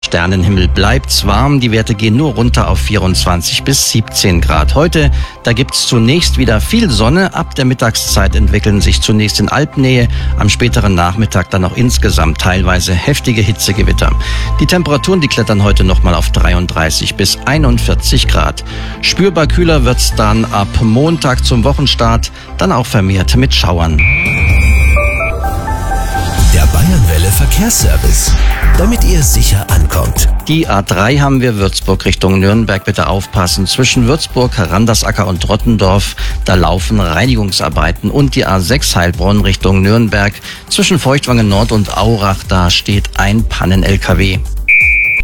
Sternenhimmel bleibt's warm, die Werte gehen nur runter auf 24 bis 17 Grad. Heute, da gibt's zunächst wieder viel Sonne, ab der Mittagszeit entwickeln sich zunächst in Alpnähe, am späteren Nachmittag dann auch insgesamt teilweise heftige Hitzegewitter. Die Temperaturen, die klettern heute nochmal auf 33 bis 41 Grad. Spürbar kühler wird's dann ab Montag zum Wochenstart, dann auch vermehrt mit Schauern. Der Bayernwelle Verkehrsservice, damit ihr sicher ankommt. Die A3 haben wir Würzburg Richtung Nürnberg. Bitte aufpassen. Zwischen Würzburg, Randersacker und Rottendorf, da laufen Reinigungsarbeiten. Und die A6 Heilbronn Richtung Nürnberg. Zwischen Feuchtwangen Nord und Aurach, da steht ein Pannen-LKW.